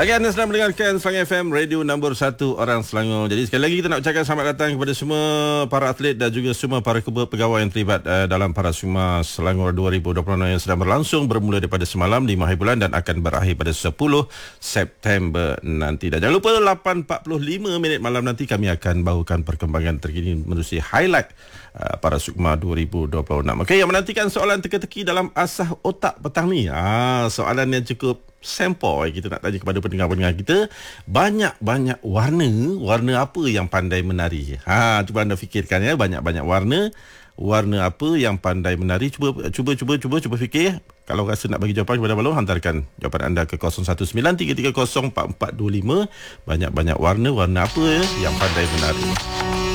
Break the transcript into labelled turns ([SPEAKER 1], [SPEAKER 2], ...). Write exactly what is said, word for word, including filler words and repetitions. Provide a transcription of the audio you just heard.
[SPEAKER 1] Okey, anda sedang mendengarkan Selangor F M, radio nombor satu orang Selangor. Jadi sekali lagi kita nak ucapkan selamat datang kepada semua para atlet dan juga semua para pegawai yang terlibat uh, dalam Parasukma Selangor dua ribu dua puluh enam yang sedang berlangsung bermula daripada semalam lima hari bulan dan akan berakhir pada sepuluh September nanti. Dan jangan lupa lapan empat puluh lima minit malam nanti kami akan bawakan perkembangan terkini menerusi highlight uh, Parasukma dua ribu dua puluh enam. Okey, yang menantikan soalan teka-teki dalam asah otak petang ni. Ah, soalan yang cukup sempoi kita nak tanya kepada pendengar-pendengar kita. Banyak-banyak warna, warna apa yang pandai menari? Ha, cuba anda fikirkan ya, banyak-banyak warna, warna apa yang pandai menari? Cuba cuba cuba cuba cuba fikir. Kalau rasa nak bagi jawapan kepada Balong, hantarkan jawapan anda ke kosong satu sembilan tiga tiga kosong empat empat dua lima. Banyak-banyak warna, warna apa ya yang pandai menari?